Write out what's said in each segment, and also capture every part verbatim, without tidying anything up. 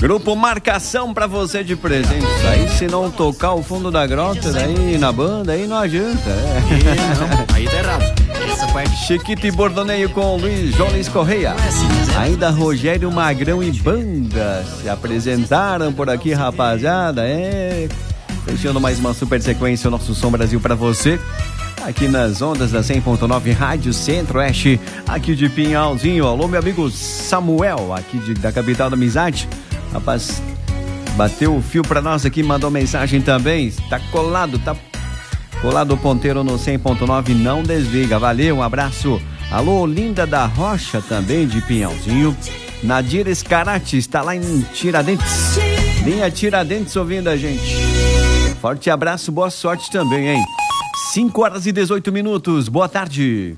Grupo Marcação pra você de presente. Aí se não tocar o fundo da grota, daí na banda, aí não adianta. É. E, não, aí tá errado. Essa parte. Chiquito e Bordoneio com Luiz Jones Correia. Ainda Rogério Magrão e banda se apresentaram por aqui, rapaziada. É. Fechando mais uma super sequência, o nosso Som Brasil pra você. Aqui nas ondas da cem ponto nove Rádio Centro-Oeste, aqui de Pinhalzinho. Alô, meu amigo Samuel, aqui de, da capital da amizade. Rapaz, bateu o fio pra nós aqui, mandou mensagem também. Tá colado, tá colado o ponteiro no cem ponto nove, não desliga. Valeu, um abraço. Alô, Linda da Rocha, também de Pinhalzinho. Nadir Escarate está lá em Tiradentes. Linha Tiradentes ouvindo a gente. Forte abraço, boa sorte também, hein? cinco horas e dezoito minutos, boa tarde.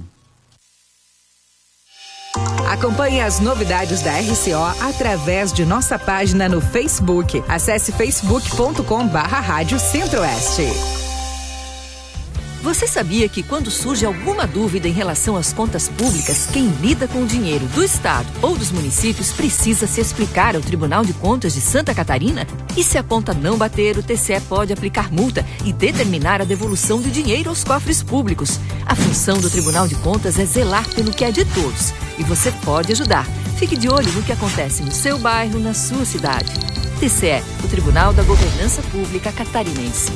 Acompanhe as novidades da R C O através de nossa página no Facebook. Acesse facebook ponto com barra Rádio Centro-Oeste. Você sabia que quando surge alguma dúvida em relação às contas públicas, quem lida com o dinheiro do Estado ou dos municípios precisa se explicar ao Tribunal de Contas de Santa Catarina? E se a conta não bater, o T C E pode aplicar multa e determinar a devolução do dinheiro aos cofres públicos. A função do Tribunal de Contas é zelar pelo que é de todos. E você pode ajudar. Fique de olho no que acontece no seu bairro, na sua cidade. T C E, o Tribunal da Governança Pública Catarinense.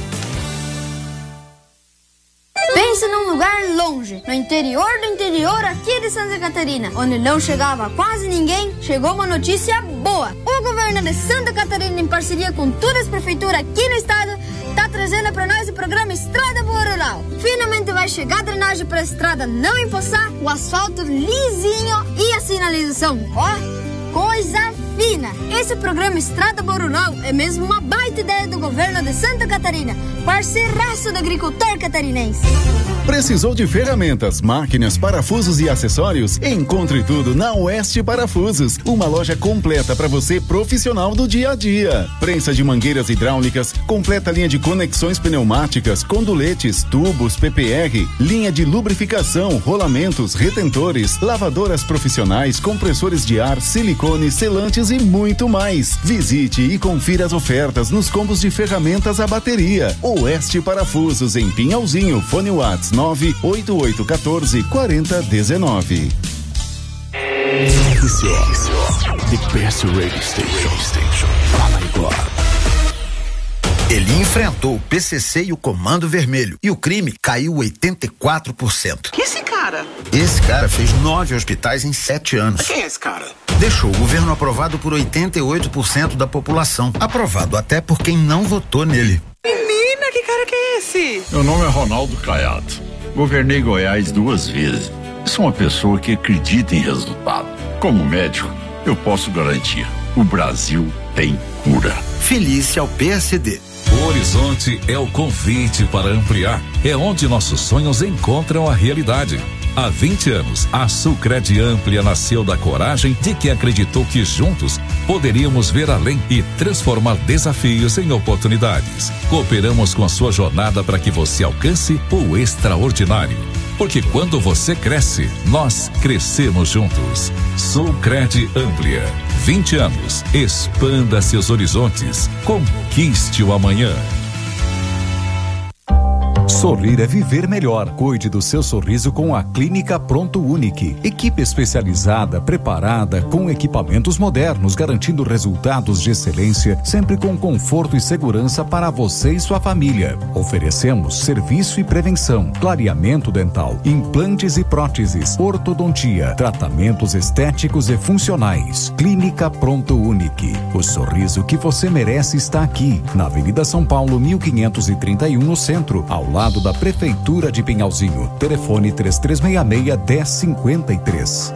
Pense num lugar longe, no interior do interior aqui de Santa Catarina, onde não chegava quase ninguém. Chegou uma notícia boa. O governo de Santa Catarina, em parceria com todas as prefeituras aqui no estado, tá trazendo para nós o programa Estrada Boa Rural. Finalmente vai chegar a drenagem para a estrada não empoçar, o asfalto lisinho e a sinalização, ó, coisa fina. Esse programa Estrada Boa Rural é mesmo uma baita ideia do governo de Santa Catarina, parceiraço do agricultor catarinense. Precisou de ferramentas, máquinas, parafusos e acessórios? Encontre tudo na Oeste Parafusos, uma loja completa para você profissional do dia a dia. Prensa de mangueiras hidráulicas, completa linha de conexões pneumáticas, conduletes, tubos, P P R, linha de lubrificação, rolamentos, retentores, lavadoras profissionais, compressores de ar, silicone, selantes e muito mais. Visite e confira as ofertas nos combos de ferramentas a bateria. Oeste Parafusos em Pinhalzinho, fone WhatsApp nove oito oito um quatro quatro zero um nove. R C O, the best radio station. Fala agora. Ele enfrentou o P C C e o Comando Vermelho e o crime caiu oitenta e quatro por cento. Que esse cara? Esse cara fez nove hospitais em sete anos. Quem é esse cara? Deixou o governo aprovado por oitenta e oito por cento da população. Aprovado até por quem não votou nele. Menina, que cara que é esse? Meu nome é Ronaldo Caiado. Governei Goiás duas vezes. Sou uma pessoa que acredita em resultado. Como médico, eu posso garantir: o Brasil tem cura. Felícia ao P S D. O Horizonte é o convite para ampliar. É onde nossos sonhos encontram a realidade. Há vinte anos, a Sulcred Amplia nasceu da coragem de quem acreditou que juntos poderíamos ver além e transformar desafios em oportunidades. Cooperamos com a sua jornada para que você alcance o extraordinário. Porque quando você cresce, nós crescemos juntos. Sulcred Amplia. vinte anos. Expanda seus horizontes. Conquiste o amanhã. Sorrir é viver melhor. Cuide do seu sorriso com a Clínica Pronto Unique. Equipe especializada, preparada, com equipamentos modernos, garantindo resultados de excelência, sempre com conforto e segurança para você e sua família. Oferecemos serviço e prevenção, clareamento dental, implantes e próteses, ortodontia, tratamentos estéticos e funcionais. Clínica Pronto Unique. O sorriso que você merece está aqui, na Avenida São Paulo, mil quinhentos e trinta e um, no centro, ao lado da Prefeitura de Pinhalzinho. Telefone três três seis seis, um zero cinco três.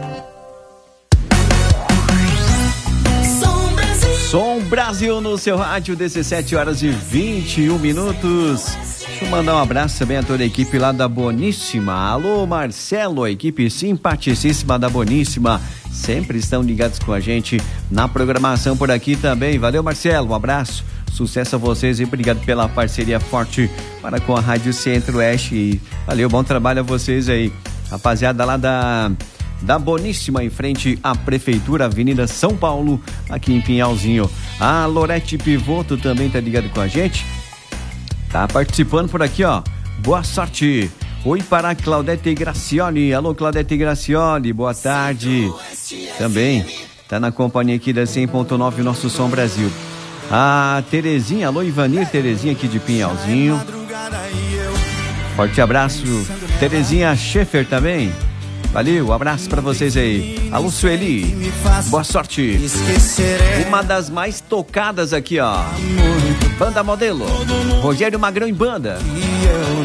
Som Brasil no seu rádio, dezessete horas e vinte e um minutos. Deixa eu mandar um abraço também a toda a equipe lá da Boníssima. Alô, Marcelo, a equipe simpaticíssima da Boníssima. Sempre estão ligados com a gente na programação por aqui também. Valeu, Marcelo, um abraço. Sucesso a vocês e obrigado pela parceria forte para com a Rádio Centro-Oeste. Valeu, bom trabalho a vocês aí. Rapaziada lá da da Boníssima, em frente à Prefeitura, Avenida São Paulo, aqui em Pinhalzinho. A Lorete Pivoto também tá ligado com a gente. Tá participando por aqui, ó. Boa sorte. Oi para a Claudete Gracioli. Alô, Claudete Gracioli, boa tarde. Também tá na companhia aqui da cem ponto nove Nosso Som Brasil. A Terezinha, alô Ivanir, Terezinha aqui de Pinhalzinho. Forte abraço. Terezinha Schaefer também. Valeu, abraço pra vocês aí. Alô, Sueli, boa sorte. Uma das mais tocadas aqui, ó. Banda Modelo, Rogério Magrão em Banda.